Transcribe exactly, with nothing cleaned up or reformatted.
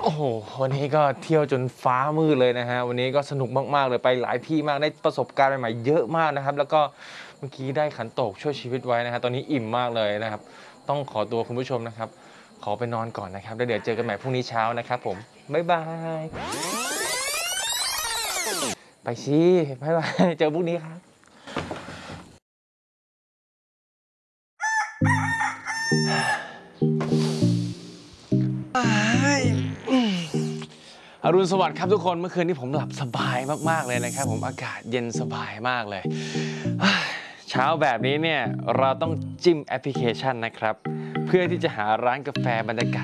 โอ้โหวันนี้ก็เที่ยวจนฟ้ามืดเลยนะฮะวันนี้ก็สนุกมากๆเลยไปหลายที่มากได้ประสบการณ์ใหม่ๆเยอะมากนะครับแล้วก็เมื่อกี้ได้ขันโตกช่วยชีวิตไว้นะครับตอนนี้อิ่มมากเลยนะครับต้องขอตัวคุณผู้ชมนะครับขอไปนอนก่อนนะครับแล้วเดี๋ยวเจอกันใหม่พรุ่งนี้เช้านะครับผมบ๊ายบายไปสิบ๊ายบายเจอพรุ่งนี้ครับอรุณสวัสดิ์ครับทุกคนเมื่อคืนนี้ผมหลับสบายมากๆเลยนะครับผมอากาศเย็นสบายมากเลยเช้าแบบนี้เนี่ยเราต้องจิ้มแอปพลิเคชันนะครับเพื่อที่จะหาร้านกาแฟบรรยากาศ